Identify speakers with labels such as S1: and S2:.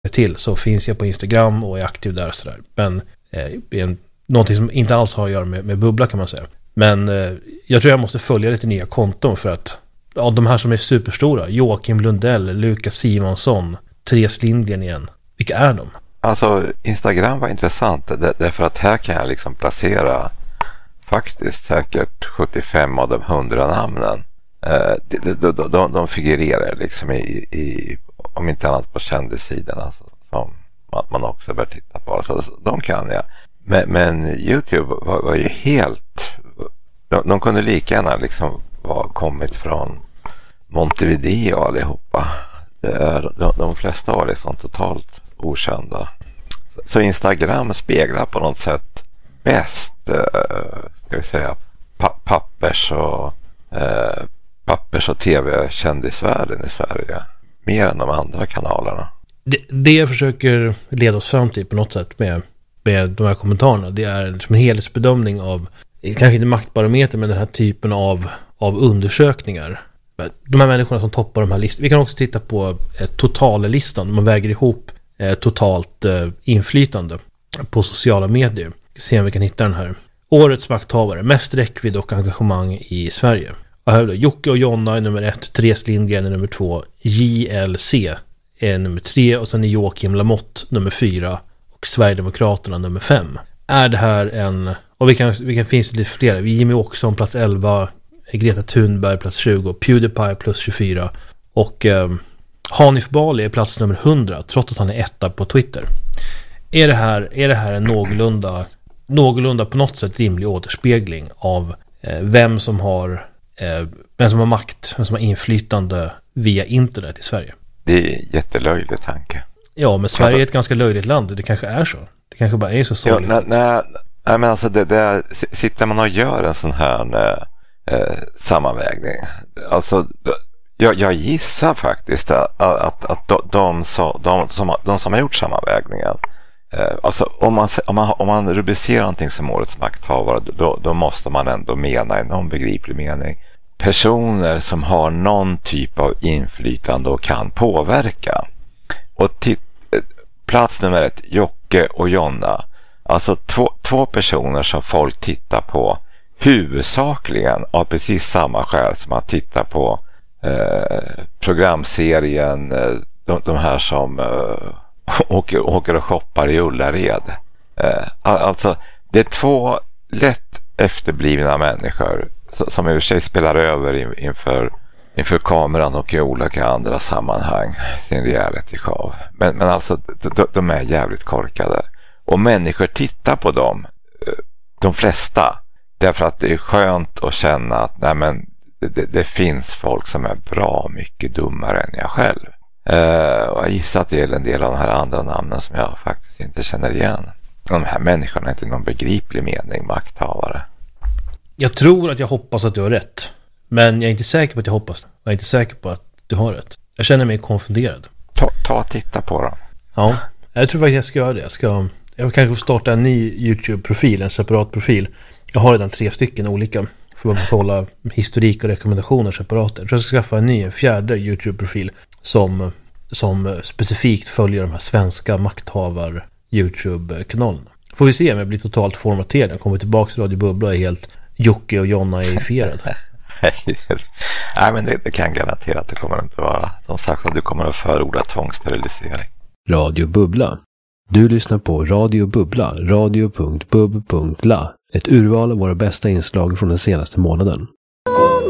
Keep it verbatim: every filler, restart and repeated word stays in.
S1: till så finns jag på Instagram och är aktiv där och sådär. Men eh, en, någonting som inte alls har att göra med, med bubbla kan man säga. Men eh, jag tror jag måste följa lite nya konton för att ja, de här som är superstora, Joakim Lundell, Lukas Simonsson, Therese Lindgren igen. Vilka är de?
S2: Alltså Instagram var intressant därför att här kan jag liksom placera faktiskt säkert sjuttiofem av de hundra namnen. Eh, de, de, de, de, de figurerar liksom i, i om inte annat på kändissidorna som man också bör titta på. Så de kan jag. Men, men YouTube var, var ju helt... De, de kunde lika gärna liksom vara kommit från Montevideo allihopa. De, de flesta var liksom totalt okända. Så, så Instagram speglar på något sätt bäst eh, ska vi säga pa- pappers och eh, pappers och tv-kändisvärlden i Sverige. Mer än de andra kanalerna.
S1: Det, det jag försöker leda oss fram till på något sätt med, med de här kommentarerna, det är liksom en helhetsbedömning av, kanske inte maktbarometer, men den här typen av, av undersökningar. De här människorna som toppar de här listorna. Vi kan också titta på eh, totallistan. Man väger ihop eh, totalt eh, inflytande på sociala medier. Se om vi kan hitta den här. Årets makthavare, mest räckvidd och engagemang i Sverige. Och här är det Jocke och Jonna är nummer ett, Therese Lindgren är nummer två, J L C är nummer tre och sen är Joakim Lamotte nummer fyra och Sverigedemokraterna nummer fem. Är det här en, och vi kan, vi kan finns lite flera, Jimmy Åkesson plats elva, Greta Thunberg plats tjugo, Pewdiepie plus tjugofyra och eh, Hanif Bali är plats nummer hundra trots att han är etta på Twitter. Är det här, är det här en någorlunda, någorlunda på något sätt rimlig återspegling av eh, vem som har eh, vem som har makt, vem som har inflytande via internet i Sverige?
S2: Det är en jättelöjlig tanke.
S1: Ja, men Sverige är ett ganska löjligt land. Det kanske är så. Det kanske bara är så sorgligt.
S2: Ja, nej, nej, nej, men alltså det, det är, sitter man och gör en sån här eh, sammanvägning. Alltså, jag, jag gissar faktiskt att, att, att de, de, som, de, som, de som har gjort sammanvägningen, eh, alltså om man, om, man, om man rubricerar någonting som årets makthavare, då, då måste man ändå mena i någon begriplig mening personer som har någon typ av inflytande och kan påverka. Och t- plats nummer ett, Jocke och Jonna. Alltså två, två personer som folk tittar på huvudsakligen av precis samma skäl som man tittar på eh, programserien eh, de, de här som eh, åker, åker och shoppar i Ullared. Eh, alltså det är två lätt efterblivna människor som i och för sig spelar över inför, inför kameran och i olika andra sammanhang sin reality-show. Men, men alltså de, de är jävligt korkade. Och människor tittar på dem, de flesta, därför att det är skönt att känna att nej men, det, det finns folk som är bra mycket dummare än jag själv. Uh, och jag gissar att det är en del av de här andra namnen som jag faktiskt inte känner igen. De här människorna är inte i någon begriplig mening makthavare.
S1: Jag tror att jag hoppas att du har rätt. Men jag är inte säker på att jag hoppas. Jag är inte säker på att du har rätt. Jag känner mig konfunderad.
S2: Ta, ta och titta på dem.
S1: Ja, jag tror faktiskt jag ska göra det. Jag ska jag kanske starta en ny YouTube-profil, en separat profil. Jag har redan tre stycken olika. För att hålla historik och rekommendationer separat. Jag tror jag ska skaffa en ny, en fjärde YouTube-profil som, som specifikt följer de här svenska makthavar YouTube-kanalerna. Får vi se om jag blir totalt formaterad. Jag kommer tillbaka till Radio Bubbla och är helt Jocke och Jonna är ifierad.
S2: Nej, men det, det kan garantera att det kommer inte vara. Som sagt att du kommer att förorda tvångssterilisering.
S3: Radio Bubbla. Du lyssnar på Radio Bubbla, radio punkt bub punkt la. Ett urval av våra bästa inslag från den senaste månaden.